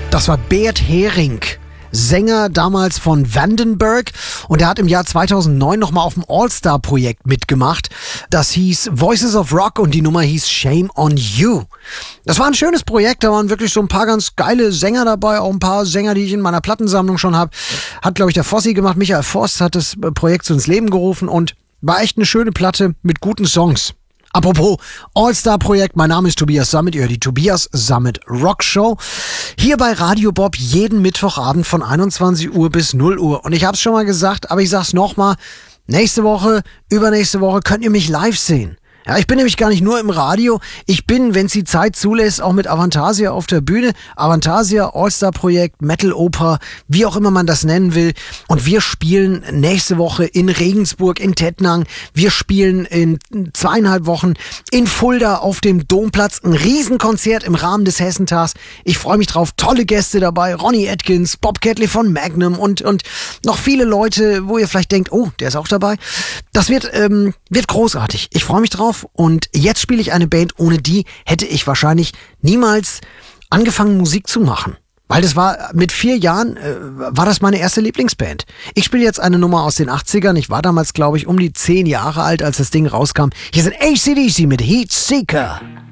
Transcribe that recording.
Das war Bert Hering, Sänger damals von Vandenberg, und er hat im Jahr 2009 nochmal auf dem All-Star-Projekt mitgemacht. Das hieß Voices of Rock und die Nummer hieß Shame on You. Das war ein schönes Projekt, da waren wirklich so ein paar ganz geile Sänger dabei, auch ein paar Sänger, die ich in meiner Plattensammlung schon habe. Hat, glaube ich, der Fossi gemacht, Michael Forst hat das Projekt so ins Leben gerufen und war echt eine schöne Platte mit guten Songs. Apropos All-Star-Projekt, mein Name ist Tobias Sammet, ihr hört die Tobias Sammet Rock Show. Hier bei Radio Bob jeden Mittwochabend von 21 Uhr bis 0 Uhr. Und ich habe es schon mal gesagt, aber ich sag's nochmal, nächste Woche, übernächste Woche könnt ihr mich live sehen. Ja, ich bin nämlich gar nicht nur im Radio, ich bin, wenn es die Zeit zulässt, auch mit Avantasia auf der Bühne. Avantasia, All-Star-Projekt, Metal-Oper, wie auch immer man das nennen will. Und wir spielen nächste Woche in Regensburg, in Tettnang. Wir spielen in 2,5 Wochen in Fulda auf dem Domplatz. Ein Riesenkonzert im Rahmen des Hessentags. Ich freue mich drauf, tolle Gäste dabei. Ronnie Atkins, Bob Catley von Magnum und noch viele Leute, wo ihr vielleicht denkt, oh, der ist auch dabei. Das wird großartig. Ich freue mich drauf. Und jetzt spiele ich eine Band, ohne die hätte ich wahrscheinlich niemals angefangen, Musik zu machen. Weil das war, mit 4 Jahren war das meine erste Lieblingsband. Ich spiele jetzt eine Nummer aus den 80ern. Ich war damals, glaube ich, um die 10 Jahre alt, als das Ding rauskam. Hier sind AC/DC mit Heat Seeker.